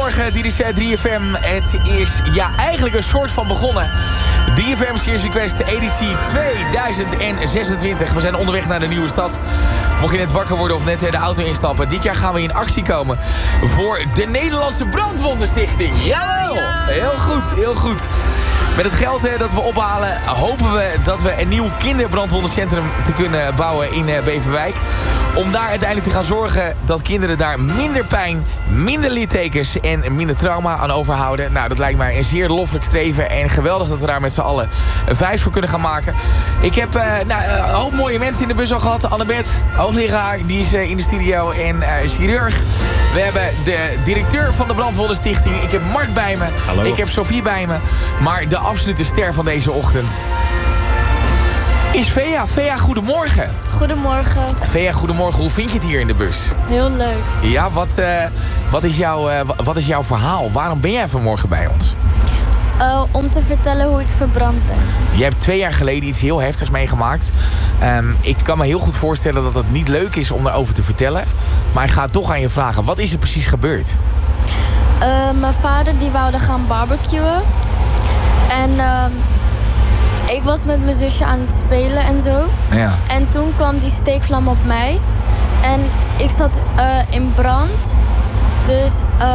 goedemorgen, dit is 3FM. Het is eigenlijk een soort van begonnen. 3FM Serious Request, editie 2026. We zijn onderweg naar de nieuwe stad. Mocht je net wakker worden of net de auto instappen. Dit jaar gaan we in actie komen voor de Nederlandse Brandwondenstichting. Jawel! Heel goed, heel goed. Met het geld dat we ophalen hopen we dat we een nieuw kinderbrandwondencentrum te kunnen bouwen in Beverwijk. Om daar uiteindelijk te gaan zorgen dat kinderen daar minder pijn, minder littekens en minder trauma aan overhouden. Nou, dat lijkt mij een zeer loffelijk streven en geweldig dat we daar met z'n allen een vijs voor kunnen gaan maken. Ik heb een hoop mooie mensen in de bus al gehad. Annabeth, hoogleraar, die is in de studio en chirurg. We hebben de directeur van de Brandwondenstichting. Ik heb Mart bij me. Hallo. Ik heb Sophie bij me. Maar de absolute ster van deze ochtend is Vea. Vea, goedemorgen. Goedemorgen. Vea, goedemorgen. Hoe vind je het hier in de bus? Heel leuk. Ja, wat is jouw verhaal? Waarom ben jij vanmorgen bij ons? Om te vertellen hoe ik verbrand ben. Je hebt 2 jaar geleden iets heel heftigs meegemaakt. Ik kan me heel goed voorstellen dat het niet leuk is om daarover te vertellen. Maar ik ga toch aan je vragen. Wat is er precies gebeurd? Mijn vader die wilde gaan barbecuen. En ik was met mijn zusje aan het spelen en zo. Ja. En toen kwam die steekvlam op mij. En ik zat in brand. Dus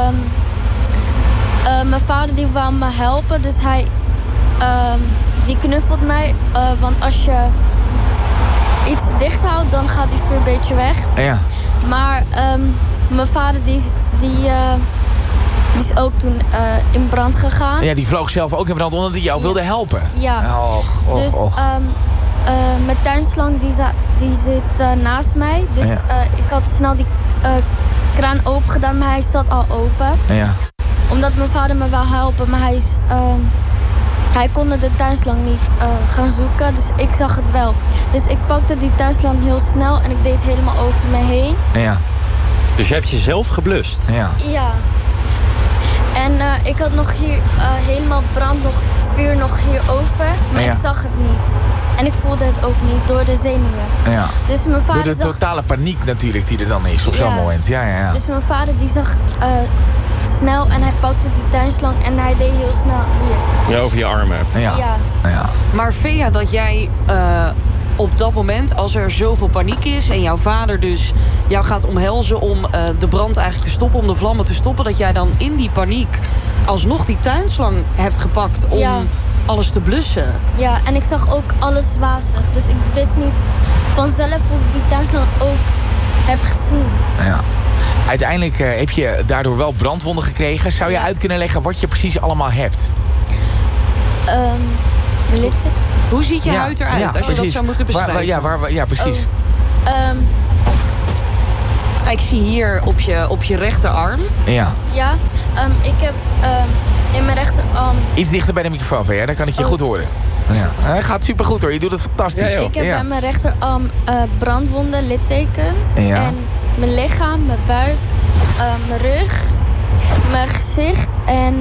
mijn vader die wou me helpen. Dus hij die knuffelt mij. Want als je iets dicht houdt, dan gaat die vuur een beetje weg. Ja. Maar mijn vader die is ook toen in brand gegaan. Ja, die vloog zelf ook in brand omdat hij jou wilde helpen. Ja. Och. Dus mijn tuinslang die zit naast mij. Dus ik had snel die kraan open gedaan, maar hij zat al open. Ja. Omdat mijn vader me wou helpen, maar hij kon de tuinslang niet gaan zoeken. Dus ik zag het wel. Dus ik pakte die tuinslang heel snel en ik deed het helemaal over me heen. Ja. Dus je hebt jezelf geblust? Ja. Ja. En ik had nog hier helemaal brand, vuur nog hierover. Maar Ja. ik zag het niet. En ik voelde het ook niet door de zenuwen. Ja. Dus mijn vader Door de totale paniek natuurlijk die er dan is op zo'n Ja. moment. Ja. Dus mijn vader die zag het snel en hij pakte die tuinslang en hij deed heel snel hier. Ja, over je armen. Ja. Maar Vea, dat jij op dat moment, als er zoveel paniek is en jouw vader dus jou gaat omhelzen om de brand eigenlijk te stoppen, om de vlammen te stoppen, dat jij dan in die paniek alsnog die tuinslang hebt gepakt om alles te blussen. Ja, en ik zag ook alles wazig. Dus ik wist niet vanzelf hoe ik die tuinslang ook heb gezien. Ja. Uiteindelijk heb je daardoor wel brandwonden gekregen. Zou je uit kunnen leggen wat je precies allemaal hebt? Litte. Hoe ziet je huid eruit als je dat zou moeten beschrijven? Ja, precies. Ik zie hier op je rechterarm. Ja. Ja, ik heb in mijn rechterarm... Iets dichter bij de microfoon, Vea, dan kan ik je goed horen. Ja. Hij gaat supergoed hoor, je doet het fantastisch. Ik heb bij mijn rechterarm brandwonden, littekens. Ja. En mijn lichaam, mijn buik, mijn rug, mijn gezicht en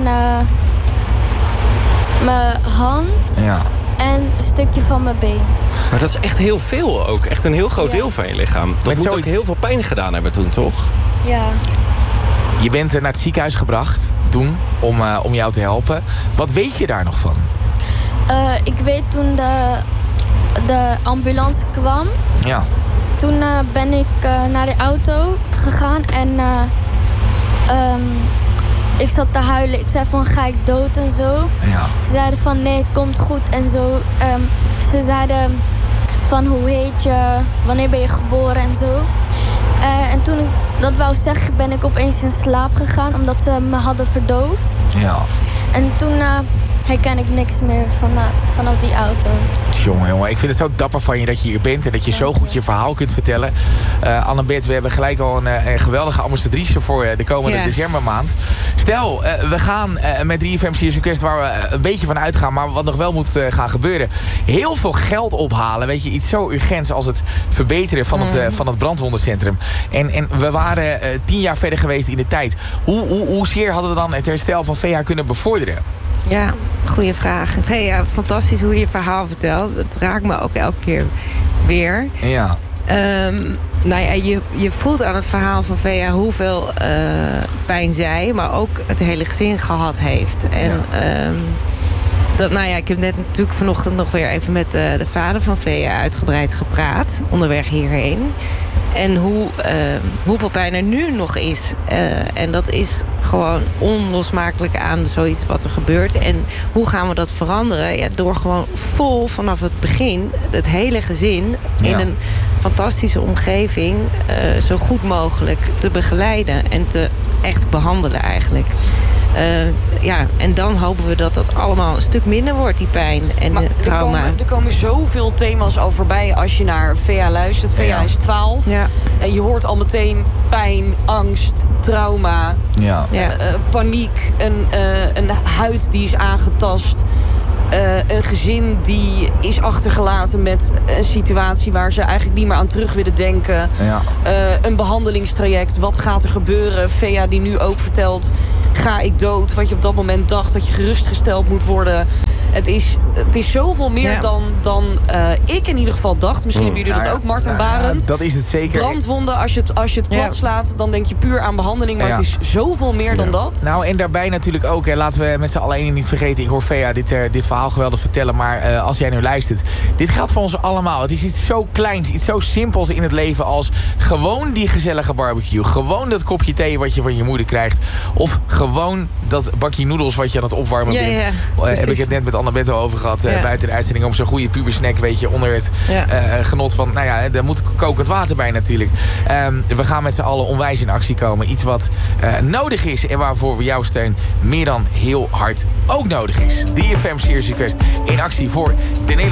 mijn hand en een stukje van mijn been. Maar dat is echt heel veel ook. Echt een heel groot deel van je lichaam. Dat moet ook heel veel pijn gedaan hebben toen, toch? Ja. Je bent naar het ziekenhuis gebracht toen om jou te helpen. Wat weet je daar nog van? Ik weet toen de ambulance kwam. Ja. Toen ben ik naar de auto gegaan en ik zat te huilen. Ik zei van, ga ik dood en zo. Ja. Ze zeiden van, nee, het komt goed en zo. Ze zeiden van, hoe heet je, wanneer ben je geboren en zo. En toen ik dat wou zeggen, ben ik opeens in slaap gegaan, omdat ze me hadden verdoofd. Ja. En toen herken ik niks meer vanaf die auto. Jongen, ik vind het zo dapper van je dat je hier bent en dat je zo goed je verhaal kunt vertellen. Annabeth, we hebben gelijk al een geweldige ambassadrice voor de komende decembermaand. Stel, we gaan met 3FM Serious Request, waar we een beetje van uitgaan, maar wat nog wel moet gaan gebeuren, heel veel geld ophalen. Weet je, iets zo urgents als het verbeteren van het brandwondencentrum. En we waren 10 jaar verder geweest in de tijd. Hoezeer hadden we dan het herstel van Vea kunnen bevorderen? Ja, goede vraag. Ja, fantastisch hoe je je verhaal vertelt. Het raakt me ook elke keer weer. Ja. Nou ja, je voelt aan het verhaal van Vea hoeveel pijn zij, maar ook het hele gezin gehad heeft. En ik heb net natuurlijk vanochtend nog weer even met de vader van Vea uitgebreid gepraat, onderweg hierheen. En hoeveel pijn er nu nog is. En dat is gewoon onlosmakelijk aan zoiets wat er gebeurt. En hoe gaan we dat veranderen? Ja, door gewoon vol vanaf het begin het hele gezin in een fantastische omgeving zo goed mogelijk te begeleiden en te echt behandelen eigenlijk. En dan hopen we dat dat allemaal een stuk minder wordt, die pijn en de trauma. Er komen zoveel thema's al voorbij als je naar Vea luistert. Vea is 12. Ja. En je hoort al meteen pijn, angst, trauma, paniek, een huid die is aangetast. Een gezin die is achtergelaten met een situatie waar ze eigenlijk niet meer aan terug willen denken. Ja. Een behandelingstraject. Wat gaat er gebeuren? Vea die nu ook vertelt, ga ik dood? Wat je op dat moment dacht dat je gerustgesteld moet worden. Het is zoveel meer dan ik in ieder geval dacht. Misschien hebben jullie dat ook, Mart en Barend. Dat is het zeker. Brandwonden, als je het plat slaat, dan denk je puur aan behandeling. Maar het is zoveel meer dan dat. Nou, en daarbij natuurlijk ook, laten we met z'n allen niet vergeten. Ik hoor Vea dit verhaal geweldig vertellen. Maar als jij nu luistert, dit geldt voor ons allemaal. Het is iets zo kleins, iets zo simpels in het leven als gewoon die gezellige barbecue. Gewoon dat kopje thee wat je van je moeder krijgt. Of gewoon dat bakje noedels wat je aan het opwarmen bent. Heb ik het net met Annabette over gehad buiten de uitzending. Om zo'n goede pubersnack, weet je, onder het genot van, daar moet kokend water bij natuurlijk. We gaan met z'n allen onwijs in actie komen. Iets wat nodig is en waarvoor we jouw steun meer dan heel hard ook nodig is. DFM Serious Request in actie voor de Nederlandse